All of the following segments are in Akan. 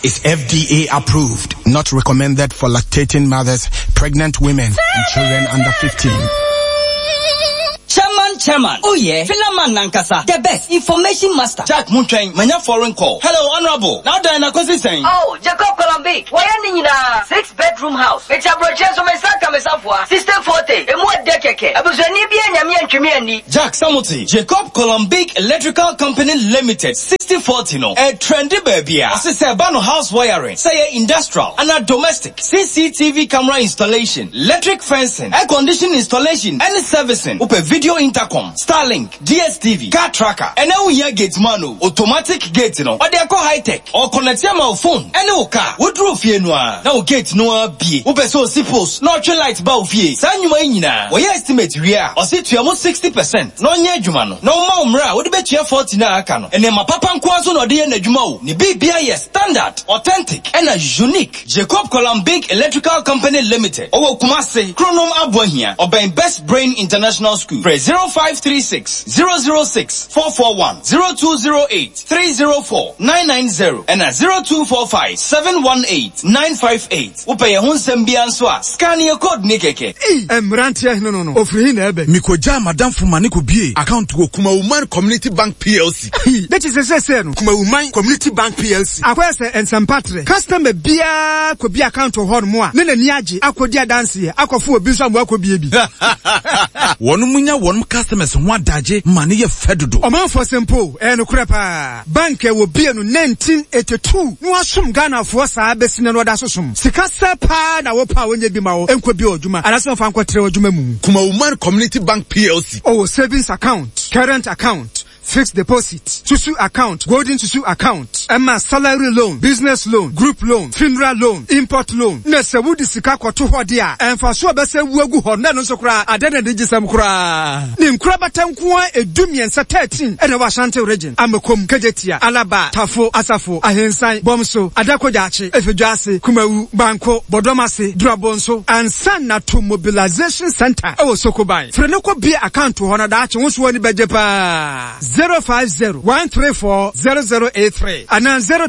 is FDA approved, not recommended for lactating mothers, pregnant women, and children under 15. Chairman. Oh yeah. Philaman Nankasa. The best. Information master. Jack Muntrain. Manya foreign call. Hello, Honorable. Now Diana Kosi saying. Oh, Jacob Colombic. Why are you in a 6-bedroom house? It's a broadcast of my son Kamesafwa. Sister Forte. And what decake? I was a Nibian Yamian Trimiani. Jack Samuti. Jacob Colombic Electrical Company Limited. 6040 no. A trendy baby. Say Bano house wiring. Say industrial. And a domestic. CCTV camera installation. Electric fencing. Air conditioning installation. And servicing. Upe video intercom. Starlink, DSTV, car tracker, and now we gate manu, automatic gate no. Or they are called high tech or connect your phone. And no car. What roof here noa? Now gate noa be. Upe so suppose no light bow fee. San you na. We estimate real or say to almost 60%. No nye jumano. No more mra. What bet you 40 na akano. And then my papa nkwaso no de na jumao. Ni BBIS standard, authentic, and a unique. Jacob Colombic Electrical Company Limited. Owo Kumase, Chronom Abwahia, or by Best Brain International School. 0536 006 441 0208 304 990 and 0245 718 958. Upay hunsem bianswa. Scan your code nikeke. Emrantia no. Ofri na ebe. Mikoja madam Fumani ko bie account go Kuma Woman Community Bank PLC. That is say no. Kuma Woman Community Bank PLC. Akwese ensempatre. Customer bia ko bia account ho no a. Ne na niaje akodi adanse akofo obi so ambo akobie bi. Wonu munya wonu customers ho adaje mane ye fedodo. Omanfo simple no krepa. Bank e wo bie no 1982. No asom Ghana fo saa besine no da sosom. Sika sepa na wo pa wonye bi ma wo enko bi odwuma. Anaso fa nkotre odwuma mu. Kuma Woman Community Bank PLC. Oh, savings account, current account, fixed deposit, Susu account, golden Susu account, Emma salary loan, business loan, group loan, funeral loan, import loan. Nese wudi sika kwa tu hodia. Enfa so bese wuegu honda no so kra adene de gisam kra. Nim kra batankuwa edumiensa 13 ene Ashanti region. Amekom, Kejetia, Alaba, Tafo, Asafo, Ahensan, Bomso, Adakojache, Efejuase, Kumawu, Banko, Bodomase, Drabonso, and Sanatu Mobilization Center. Ewo Sokobai. Frenoko be account to honor that wonso woni bejepa. 050-134-0083 and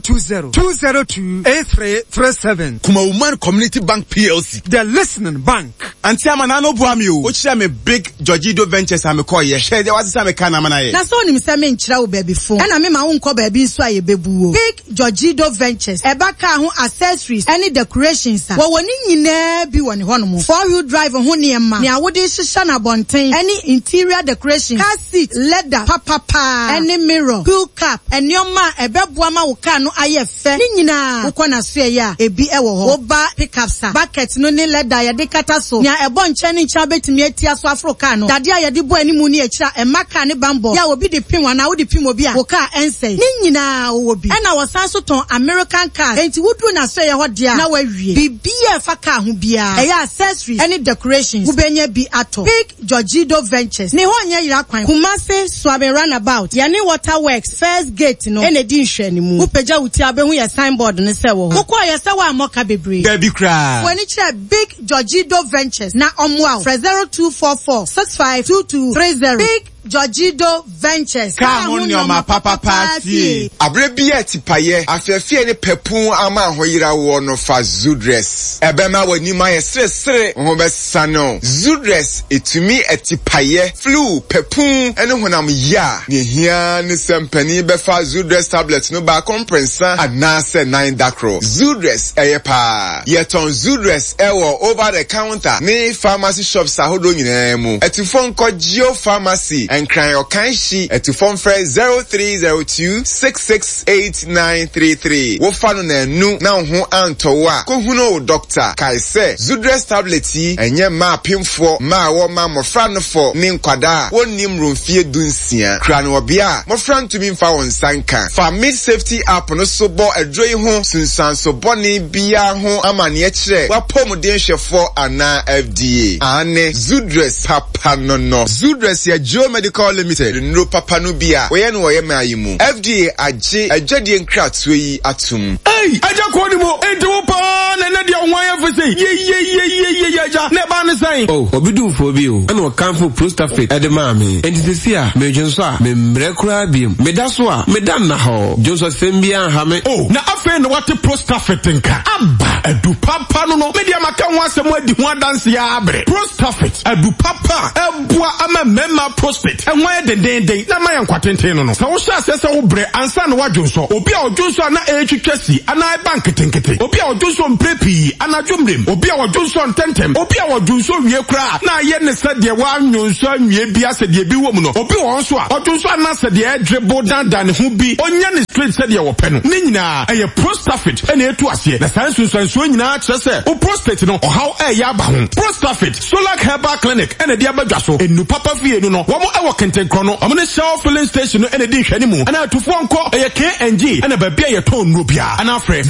020-202-8337. Kuma Woman Community Bank PLC. The listening bank. Antiama na no buami o. Ochia me Big Georgido Ventures amekoye. Share the what's me kana mana ye. Na so ni mse me nchira wo baby phone. Na me ma wo nko baby nso aye bebu o. Big Georgido Ventures. Eba ka ho accessories, any decorations. Wo woni nyina bi woni hono. 4-wheel drive ho niema. Ni awode hihya na bonten. Any interior decoration. Car seat, leather, papa, any mirror, pool cap, and your ma ebeboama wo car no aye fe. Ni nyina wo kona so ya ebi ewo ho. Oba pickups bucket no ne leather ya de kata so. Nya ebo nche ni ncha betimi atia so afro car no. Dade ya de bo animu ni ekira emaka ne bambo. Ya obi de pin wana wo de pin obi a wo car ense. Ni nyina wo bi. Na wo san so ton American cars. Enti wudu na so ya ho dia na wawie. Bibia fa car ho bia. Eya accessories, any decorations. Wo benya bi ato. Big Georgido Ventures. Ni ho anya yira kwan. Kumase Swabe Runabout. Yani Waterworks first gate no. Ene di nhwe ni mu. Upeja uti abehu ya signboard ne se wo. Kokwa ya se wa amoka bebre. Baby cry. Wani kire Big Georgido Ventures na omwa 0244 652230. Big Georgido Ventures. Come on your ma papa party. Abrebia tipaye afefie ne pepun ama hoyira wo no fa Zudress. Ebema wani ma yesresre ho besano. Zudress etumi etipaye flu pepun ene honam ya. Ne hia ne sempani be fa Zudress tablet no ba comprensa anase 9 dakro. Zudress eyepa. Yeton Zudress ewo over the counter ne pharmacy shops ahodo nyina mu. Etufon ko Geo Pharmacy and cry your kanshi at to phone phrase 0302 668933. Wo fanu na nu na ho antowa. Ko huno doctor kai se Zudress tableti enye ma pimfo ma wo ma mofra no fo ni nkwada wonim rumfie dunsia. Kra no obia mofra ntumi mfa won sanka. Fa mid safety app no so bo adroi ho sunsan so boni bia ho amane kire. Wa pomuden hwefo ana FDA. Ane Zudress papa no. Zudress ya Joe Medical Limited no papa no bia we no ye mayimu FDA age adwade nkratso yi atum aja ko ni mo enti wo pa na de onwan afese ye aja ne ba ne saying oh obidu phobia and what come for Prostafit at the mammy and this year Major Sa Membrecrabium Medaswa Medana ho Joseph Sembia Hame oh na afen what the Prostafit nka aba edu papa no media maka wasem adi ho dance ya abre Prostafit edu papa eboa ama mema prostate enwa den na ma yankwatenten no so wo sha sese wo bre ansa na wadwonso obi a odwonso na etwitwasi ana bank tenkete obi a odwonso mprepi ana dwumrem obi a odwonso ntentem obi a odwonso wie kra na ye ne se de wa nwonso anwie bia se de bi wo mu no obi won so a odwonso ana se de edrebo dandan ho bi onya ne straight se de wo pe no ne nyina eye Prostafit ene etu ase na sansunsanso nyina kire se o prostate no ohaw ya aba ho Prostafit Solar Herbal Clinic ene de abadwa so enu papa fie no wo mo ewo kentenkro no omo ne Shell filling station no ene di hwani mu ana atufo nko eye KNG ene ba bia ye ton no bia ana frɛ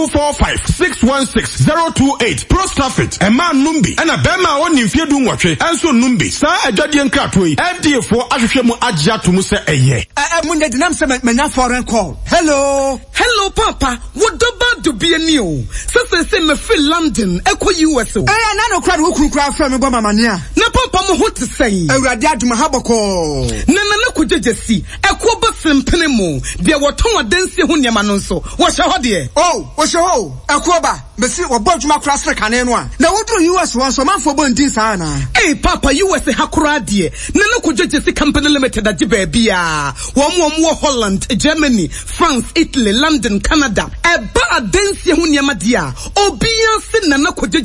0245616028 Prostafit ema numbi ana bema woni mfie du nwotwe enso numbi sa adwadie nkrato yi FDA fo ahwehwɛ mu agya to mu se eye munde dinam se menya foreign call. Hello papa wodoba do be ani o se me feel London eko US o na no kra wo kura fra me bo mamania na papa mo ho te sei awurade aduma haboko na kujejesi eko ba sempene mu de woton adansi ho niam no nso wo hye ho de wo hye ho eko ba besi wo bo aduma kra sre kane no a na woduru US won so manfo bo ndin sa na papa US hakura de na kujejesi company limited age ba bia wo Holland, Germany, France, Italy, London, Canada. Eba adansi ho niam de a obian se na